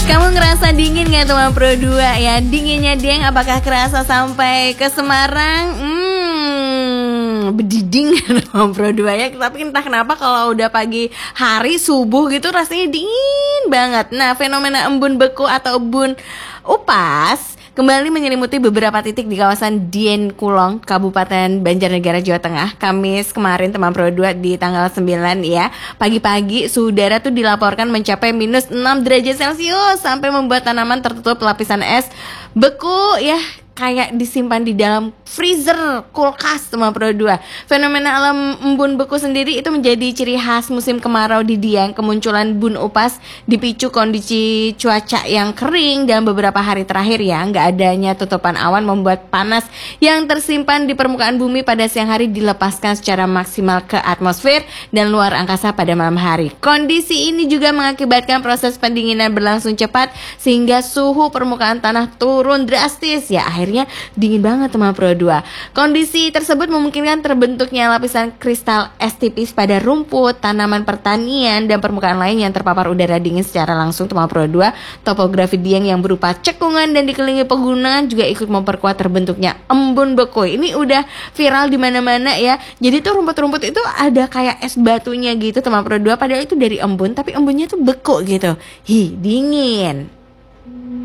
Kamu ngerasa dingin gak teman Pro 2 ya? Dinginnya Dieng apakah kerasa sampai ke Semarang? Bediding teman Pro 2 ya. Tapi entah kenapa kalau udah pagi hari subuh gitu rasanya dingin banget. Nah, fenomena embun beku atau embun upas kembali menyelimuti beberapa titik di kawasan Dieng Kulon, Kabupaten Banjarnegara, Jawa Tengah. Kamis kemarin teman Pro 2 di tanggal 9 ya. Pagi-pagi suhu udara tuh dilaporkan mencapai minus 6 derajat Celcius sampai membuat tanaman tertutup lapisan es beku ya, kayak disimpan di dalam freezer kulkas teman Pro 2. Fenomena alam embun beku sendiri itu menjadi ciri khas musim kemarau di Dieng. Kemunculan embun upas dipicu kondisi cuaca yang kering dalam beberapa hari terakhir ya. Nggak adanya tutupan awan membuat panas yang tersimpan di permukaan bumi pada siang hari dilepaskan secara maksimal ke atmosfer dan luar angkasa pada malam hari. Kondisi ini juga mengakibatkan proses pendinginan berlangsung cepat sehingga suhu permukaan tanah turun drastis ya. Akhirnya dingin banget teman Pro 2. Kondisi tersebut memungkinkan terbentuknya lapisan kristal es tipis pada rumput, tanaman pertanian, dan permukaan lain yang terpapar udara dingin secara langsung teman Pro 2. Topografi Dieng yang berupa cekungan dan dikelilingi pegunungan juga ikut memperkuat terbentuknya embun beku. Ini udah viral di mana-mana ya. Jadi tuh rumput-rumput itu ada kayak es batunya gitu teman Pro 2, padahal itu dari embun, tapi embunnya tuh beku gitu. Dingin.